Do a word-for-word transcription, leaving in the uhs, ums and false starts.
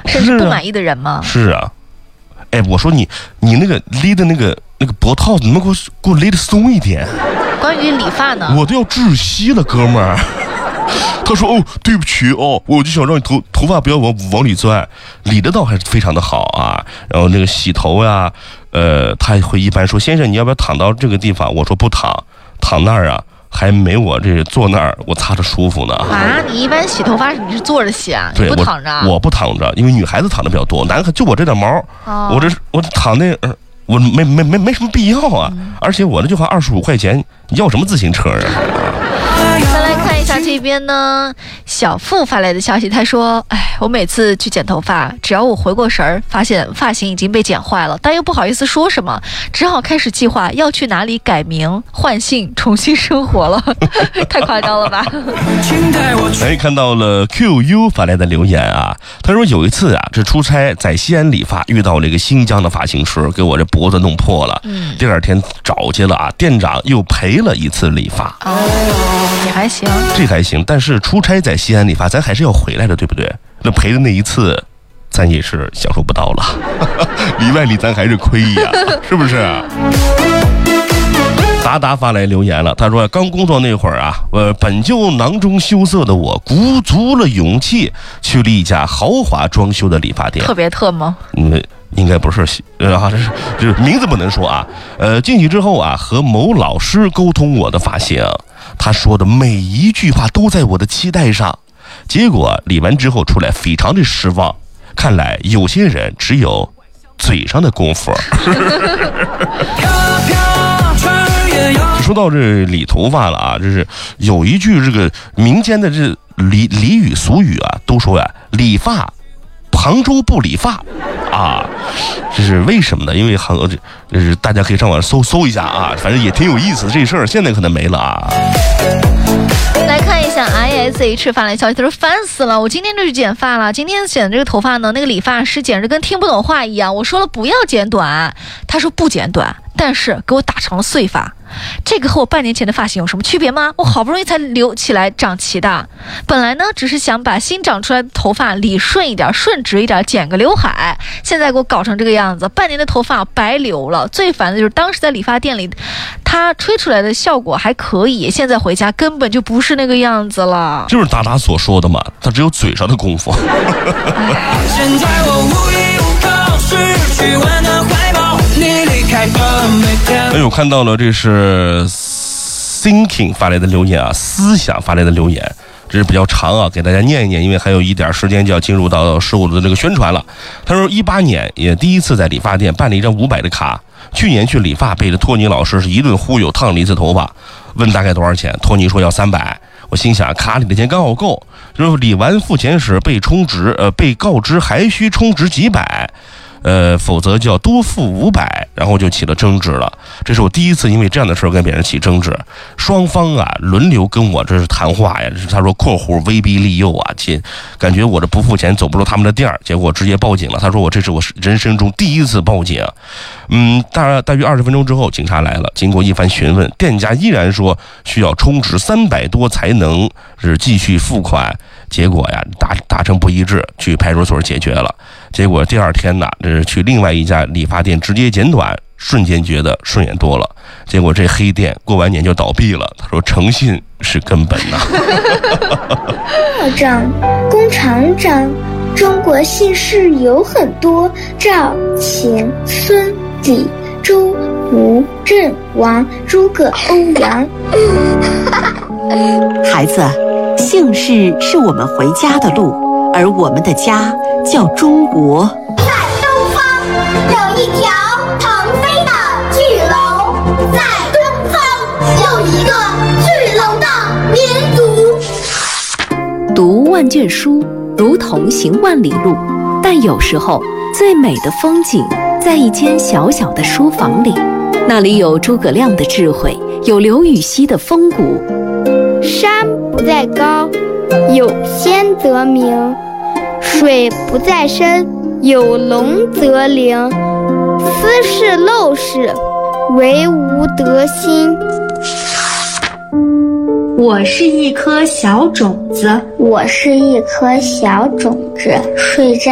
甚至不满意的人吗？ 是啊，哎，我说你你那个勒的那个那个脖套，你能给我给我勒的松一点。 关于理发呢， 我都要窒息了，哥们儿。他说：“哦，对不起哦，我就想让你头头发不要往往里钻，理得到还是非常的好啊。然后那个洗头呀，呃，他会一般说，先生你要不要躺到这个地方？我说不躺，躺那儿啊，还没我这坐那儿我擦着舒服呢。 啊，你一般洗头发你是坐着洗啊？ 对， 你不躺着？ 我, 我不躺着，因为女孩子躺的比较多，男孩就我这点毛，哦、我这我躺那。呃我没没没没什么必要啊，嗯、而且我这句话二十五块钱，你要什么自行车啊？ 再来看一下这边呢，小付发来的消息，他说：“哎，我每次去剪头发，只要我回过神儿，发现发型已经被剪坏了，但又不好意思说什么，只好开始计划要去哪里改名换姓，重新生活了。太夸张了吧？” 哎，看到了 Q U 发来的留言啊，他说有一次啊，这出差在西安理发，遇到了一个新疆的发型师，给我这脖子弄破了。嗯，第二天找去了啊，店长又赔了一次理发。 哦，也还行， 这还行，但是出差在西安理发，咱还是要回来的，对不对？那赔的那一次，咱也是享受不到了，里外里咱还是亏呀，是不是？达达发来留言了，他说刚工作那会儿啊，呃，本就囊中羞涩的我，鼓足了勇气去了一家豪华装修的理发店。 特别特吗？ 嗯，应该不是，呃，这是这名字不能说啊。呃，进去之后啊，和某老师沟通我的发型，他说的每一句话都在我的期待上，结果理完之后出来非常的失望。看来有些人只有嘴上的功夫。说到这理头发了啊，这是有一句这个民间的这俚俚语俗语啊，都说呀、啊，理发杭州不理发啊，这是为什么呢？因为杭这这是大家可以上网搜搜一下啊，反正也挺有意思的这事儿，现在可能没了啊。 来看一下 I S H 发来消息，他说烦死了，我今天就去剪发了。今天剪这个头发呢，那个理发师简直跟听不懂话一样。我说了不要剪短，他说不剪短，但是给我打成了碎发。这个和我半年前的发型有什么区别吗？我好不容易才留起来长齐的，本来呢只是想把新长出来的头发理顺一点，顺直一点，剪个刘海，现在给我搞成这个样子，半年的头发白留了。最烦的就是当时在理发店里他吹出来的效果还可以，现在回家根本就不是那个样子了。 就是达达所说的嘛，他只有嘴上的功夫。现在我无依无靠，失去温暖怀抱，你离开的每天。哎呦，看到了，这是 Thinking 发来的留言啊，思想发来的留言，这是比较长啊，给大家念一念，因为还有一点时间就要进入到十五的这个宣传了。他说一八年也第一次在理发店办了一张五百的卡，去年去理发被这托尼老师是一顿忽悠，烫了一次头发，问大概多少钱，托尼说要三百。我心想卡里的钱刚好够，就是理完付钱时被充值，呃，被告知还需充值几百，呃，否则就要多付五百，然后就起了争执了。这是我第一次因为这样的事跟别人起争执，双方啊轮流跟我这是谈话呀。他说括弧威逼利诱啊，亲，感觉我这不付钱走不出他们的店儿，结果直接报警了。他说我这是我人生中第一次报警。嗯，大大约二十分钟之后，警察来了，经过一番询问，店家依然说需要充值三百多才能是继续付款。结果呀，达达成不一致，去派出所解决了。结果第二天呢，这是去另外一家理发店直接剪短，瞬间觉得顺眼多了。结果这黑店过完年就倒闭了。他说诚信是根本呐。 校长，弓长长，中国姓氏有很多，赵、钱、孙、李、周、吴、郑、王、诸葛、欧阳。 孩子，姓氏是我们回家的路，而我们的家叫中国。 在东方有一条腾飞的巨龙，在东方有一个巨龙的民族。 读万卷书，如同行万里路，但有时候最美的风景在一间小小的书房里，那里有诸葛亮的智慧，有刘禹锡的风骨。 山不在高，有仙则名；水不在深，有龙则灵。斯是陋室，惟吾德馨。 我是一颗小种子， 我是一颗小种子，睡在